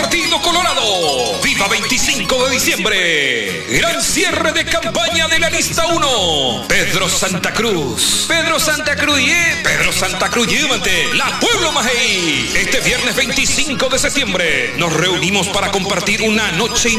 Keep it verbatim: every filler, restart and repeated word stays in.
Partido Colorado. Viva veinticinco de diciembre. Gran cierre de campaña de la lista uno. Pedro Santa Cruz. Pedro Santa Cruz, yeah. Pedro Santa Cruz, llévate. La Pueblo Majey. Este viernes veinticinco de septiembre nos reunimos para compartir una noche